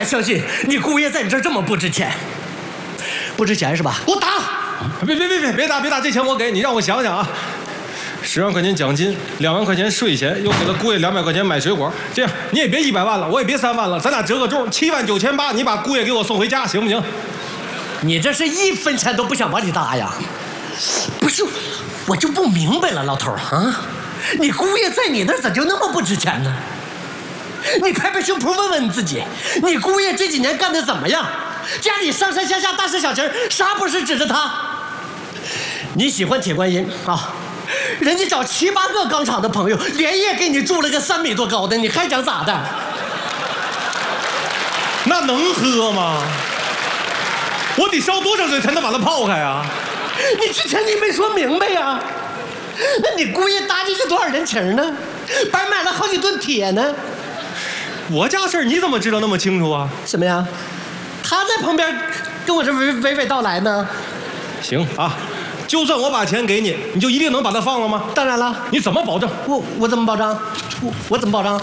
相信你姑爷在你这儿这么不值钱，不值钱是吧？给我打！ 别打，这钱我给你，让我想想啊。10万块钱奖金，2万块钱税钱，又给了姑爷200块钱买水果。这样你也别100万了，我也别3万了，咱俩折个中，79800，你把姑爷给我送回家，行不行？ 你这是1分钱都不想往里搭呀？不是，我就不明白了，老头啊，你姑爷在你那儿咋就那么不值钱呢？你拍拍胸脯问问你自己，你姑爷这几年干的怎么样？家里上上下下大事小情，啥不是指着他？你喜欢铁观音啊？人家找7、8个钢厂的朋友，连夜给你铸了个3米多高的，你还想咋的？ 那能喝吗？我得烧多少水才能把它泡开啊？ 你之前你没说明白呀？那你姑爷搭进去多少人情呢？白买了好几吨铁呢。 我家事儿你怎么知道那么清楚啊？ 什么呀？他在旁边跟我这娓娓道来呢。 行啊，就算我把钱给你，你就一定能把它放了吗？ 当然了。 你怎么保证？ 我怎么保障？我怎么保障？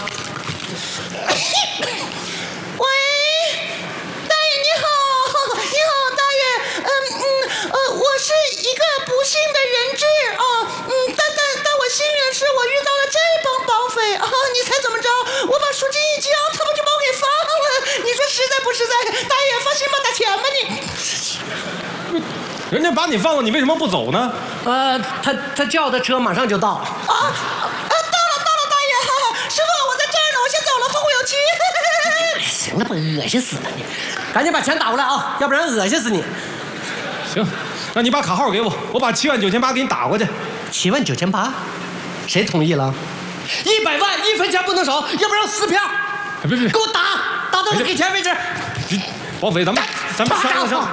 喂，大爷你好，你好大爷，我是一个不幸的人质啊，但我幸运的是我遇到了这帮绑匪啊，你猜怎么着？我把赎金一交，他们就把我给放了，你说实在不实在？大爷放心吧，打钱吧你。 人家把你放了，你为什么不走呢？ 他叫的车马上就到。 到了，大爷，师傅我在这儿呢，我先走了，后会有期。 行了吧，恶心死了你！赶紧把钱打过来啊，要不然恶心死你。 行，那你把卡号给我，我把79800给你打过去。 79800，谁同意了？100万1分钱不能少，要不然撕票。 别， 给我打到我给钱为止。 绑匪，咱们上。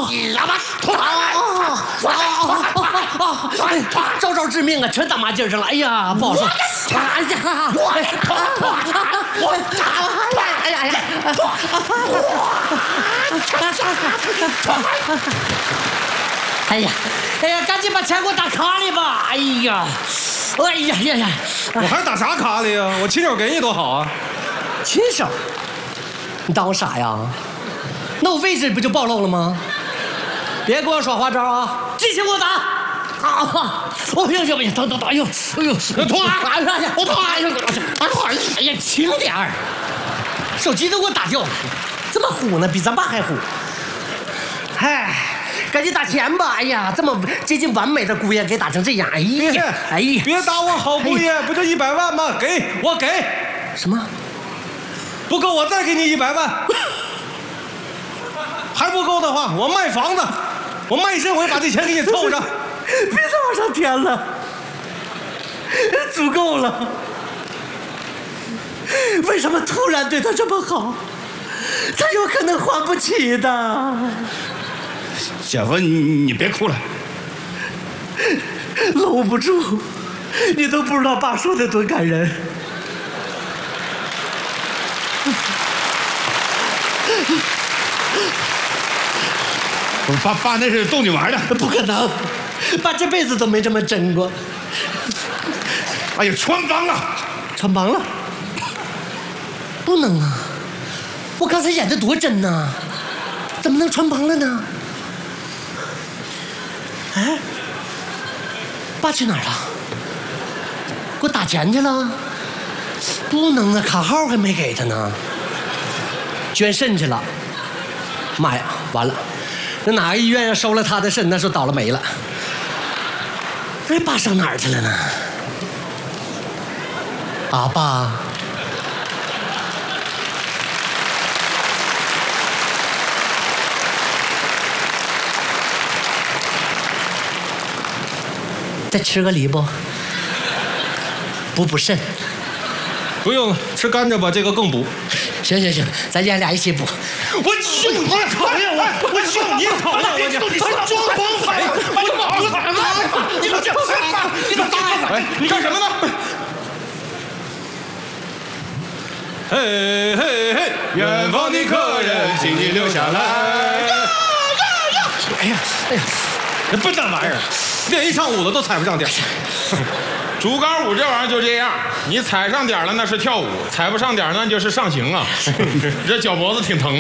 招招致命啊，全打麻筋上了。哎呀，不好说。哎呀，赶紧把钱给我打卡里吧。哎呀， 我还打啥卡里呀？我亲手给你多好啊！ 亲手？你当我傻呀？那我位置不就暴露了吗？别给我耍花招啊！继续给我打！啊！疼！哎呦！痛啊！我痛啊！哎呀，轻点儿！手机都给我打掉了，这么虎呢，比咱爸还虎。哎，赶紧打钱吧！哎呀，这么接近完美的姑爷给打成这样，哎呀！ 别打我好姑爷，不就100万吗？我给。 什么？ 不够我再给你100万。还不够的话，我卖房子，我卖身，我也把这钱给你凑上。 别再往上添了，足够了。为什么突然对他这么好？他有可能还不起的。 小芬，你别哭了， 搂不住，你都不知道爸说的多感人。 爸那是逗你玩的， 不可能，爸这辈子都没这么真过。 哎呀，穿帮了， 穿帮了，不能啊！我刚才演的多真呐，怎么能穿帮了呢？哎，爸去哪儿了？给我打钱去了？不能啊，卡号还没给他呢。捐肾去了。妈呀，完了！那哪个医院要收了他的肾，那是倒了霉了。哎，爸上哪儿去了呢？啊，爸，再吃个梨不？补肾。 不用吃甘蔗吧，这个更补。 行，咱爷俩一起补。 我就你讨厌我，我就你讨厌我，你装绑匪！你干什么呢？嘿，远方的客人，请你留下来。哎呀，这笨蛋玩意儿，练一上午了都踩不上点。 竹竿舞这玩意儿就这样，你踩上点了那是跳舞，踩不上点那就是上刑啊。这脚脖子挺疼。